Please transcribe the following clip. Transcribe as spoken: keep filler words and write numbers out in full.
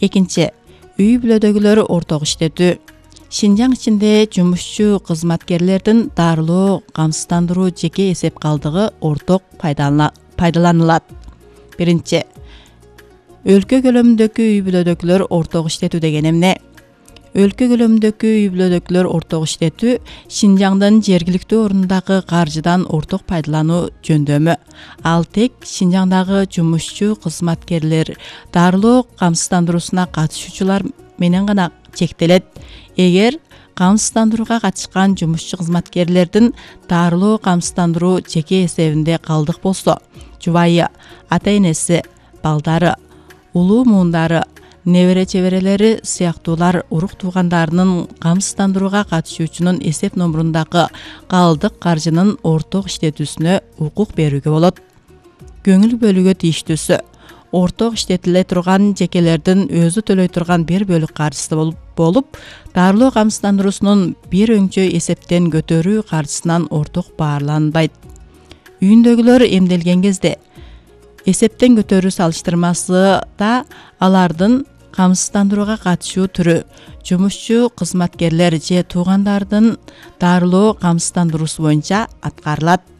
Экинчи, үй бүлөдөгүлөр орток иштетүү. Шинжаң ичинде жумушчу кызматкерлердин дарылоо, камсыздандыруу жеке эсеп калдыгы орток пайдаланылат. Биринчи, өлкө көлөмүндөгү үй бүлөдөгүлөр орток иштетүү деген эмне? Өлкө көлөмүндөгү үй бүлөдөгүлөр орток иштетүү Шинжаңдын жергиликтүү орнундагы каржыдан орток пайдалануу жөндөмү. Ал тек Шинжаңдагы жумушчу кызматкерлер дарылоо камсыздандыруусуна катышуучулар менен гана чектелет. Эгер камсыздандырууга катышкан жумушчу кызматкерлердин дарылоо камсыздандыруу жеке эсебинде калдык болсо, жубайы, ата-энеси, балдары, улуу муундары, небере-чеберелери сыяктуулар урук туугандарынын камсыздандырууга катышуучунун эсеп номурундагы калдык каржынын орток иштетүүсүнө укук берүүгө болот. Көңүл бөлүүгө тийиштүүсү орток иштетиле турган жекелердин өзү төлөй турган бир бөлүк каржысы болуп, дарылоо камсыздандыруусунун бир өңчө эсептен көтөрүү каржысынан орток баарланбайт. Үйүндөгүлөр эмделген кезде эсептен көтөрүү салыштырмасы да алардын камсыздандырууга катышуу түрү жумушчу кызматкерлер же туугандардын дарылоо камсыздандыруусу боюнча аткарылат.